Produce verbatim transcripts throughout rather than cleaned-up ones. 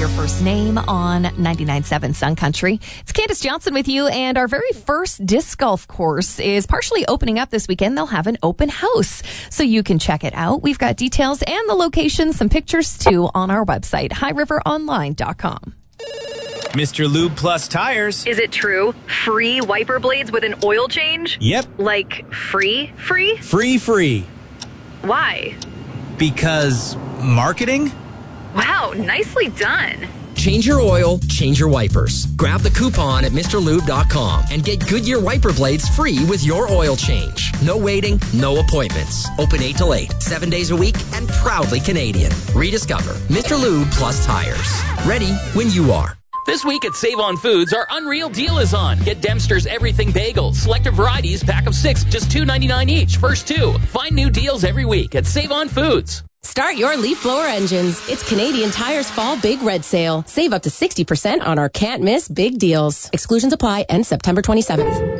your first name on ninety-nine point seven Sun Country. It's Candace Johnson with you, and our very first disc golf course is partially opening up this weekend. They'll have an open house, so you can check it out. We've got details and the location, some pictures too, on our website, high river online dot com. Mister Lube Plus Tires. Is it true? Free wiper blades with an oil change? Yep. Like free, free? Free, free. Why? Because marketing? Wow, nicely done. Change your oil, change your wipers. Grab the coupon at Mr Lube dot com and get Goodyear wiper blades free with your oil change. No waiting, no appointments. Open eight till eight, seven days a week, and proudly Canadian. Rediscover Mister Lube Plus Tires. Ready when you are. This week at Save On Foods, our unreal deal is on. Get Dempster's Everything Bagels. Selected varieties, pack of six, just two ninety-nine each. First two. Find new deals every week at Save On Foods. Start your leaf blower engines. It's Canadian Tire's Fall Big Red Sale. Save up to sixty percent on our can't miss big deals. Exclusions apply. End September twenty-seventh.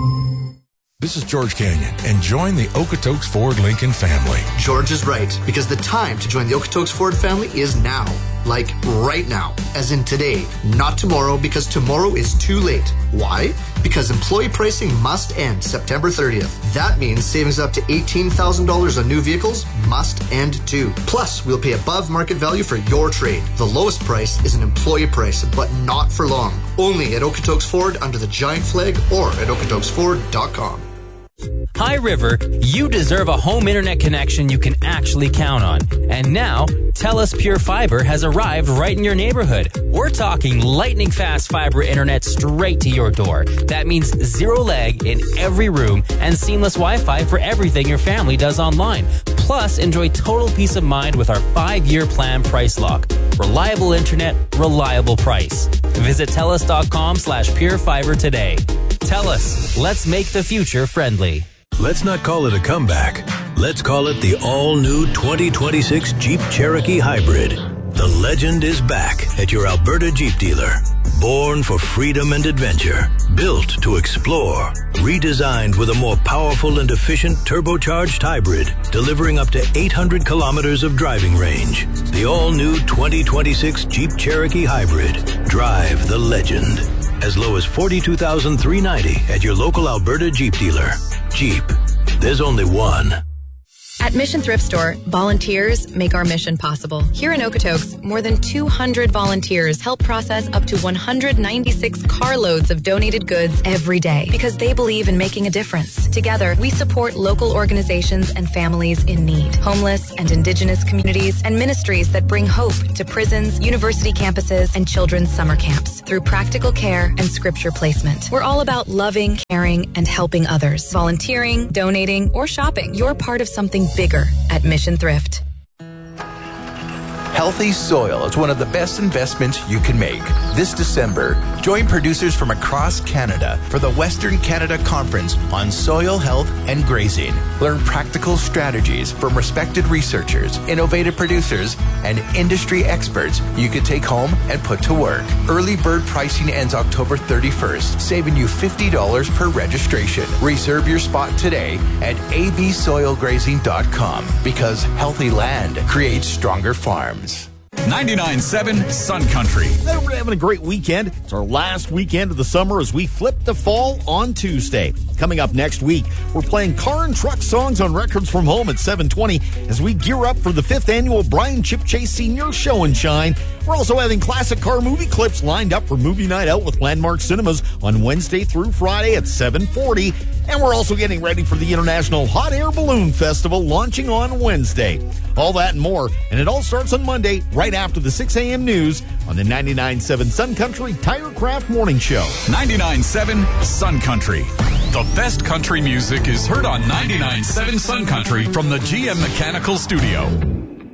This is George Canyon, and join the Okotoks Ford Lincoln family. George is right, because the time to join the Okotoks Ford family is now. Like right now, as in today, not tomorrow, because tomorrow is too late. Why? Because employee pricing must end September thirtieth. That means savings up to eighteen thousand dollars on new vehicles must end too. Plus, we'll pay above market value for your trade. The lowest price is an employee price, but not for long. Only at Okotoks Ford under the giant flag or at okotoks ford dot com. High River, you deserve a home internet connection you can actually count on. And now, TELUS Pure Fiber has arrived right in your neighborhood. We're talking lightning fast fiber internet straight to your door. That means zero lag in every room and seamless Wi-Fi for everything your family does online. Plus, enjoy total peace of mind with our five-year plan price lock. Reliable internet, reliable price. Visit TELUS dot com slash pure fiber today. TELUS, let's make the future friendly. Let's not call it a comeback. Let's call it the all-new twenty twenty-six Jeep Cherokee Hybrid. The legend is back at your Alberta Jeep dealer. Born for freedom and adventure. Built to explore. Redesigned with a more powerful and efficient turbocharged hybrid, delivering up to eight hundred kilometers of driving range. The all-new twenty twenty-six Jeep Cherokee Hybrid. Drive the legend. As low as forty-two thousand three hundred ninety dollars at your local Alberta Jeep dealer. Jeep. There's only one. At Mission Thrift Store, volunteers make our mission possible. Here in Okotoks, more than two hundred volunteers help process up to one hundred ninety-six carloads of donated goods every day because they believe in making a difference. Together, we support local organizations and families in need, homeless and Indigenous communities, and ministries that bring hope to prisons, university campuses, and children's summer camps through practical care and scripture placement. We're all about loving, caring, and helping others. Volunteering, donating, or shopping. You're part of something bigger at Mission Thrift. Healthy soil is one of the best investments you can make. This December, join producers from across Canada for the Western Canada Conference on Soil Health and Grazing. Learn practical strategies from respected researchers, innovative producers, and industry experts you can take home and put to work. Early bird pricing ends October thirty-first, saving you fifty dollars per registration. Reserve your spot today at a b soil grazing dot com because healthy land creates stronger farms. ninety-nine point seven Sun Country. We're having a great weekend. It's our last weekend of the summer as we flip to fall on Tuesday. Coming up next week, we're playing car and truck songs on Records from Home at seven twenty as we gear up for the fifth annual Brian Chip Chase Senior Show and Shine. We're also having classic car movie clips lined up for movie night out with Landmark Cinemas on Wednesday through Friday at seven forty. And we're also getting ready for the International Hot Air Balloon Festival launching on Wednesday. All that and more. And it all starts on Monday right after the six a.m. news on the ninety-nine point seven Sun Country Tirecraft Morning Show. ninety-nine point seven Sun Country. The best country music is heard on ninety-nine point seven Sun Country from the G M Mechanical Studio.